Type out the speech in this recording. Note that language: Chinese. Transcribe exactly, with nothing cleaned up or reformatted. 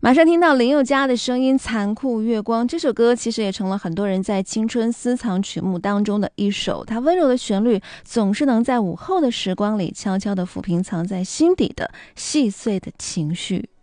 马上听到林宥嘉的声音《残酷月光》，这首歌其实也成了很多人在青春私藏曲目当中的一首。它温柔的旋律总是能在午后的时光里悄悄地抚平藏在心底的细碎的情绪。